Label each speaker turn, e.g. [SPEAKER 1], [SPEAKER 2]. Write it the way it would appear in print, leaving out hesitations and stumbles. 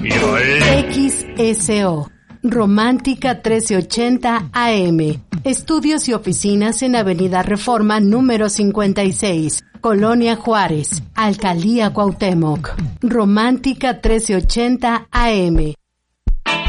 [SPEAKER 1] XSO, Romántica 1380 AM. Estudios y oficinas en Avenida Reforma número 56, Colonia Juárez, Alcaldía Cuauhtémoc. Romántica 1380 AM.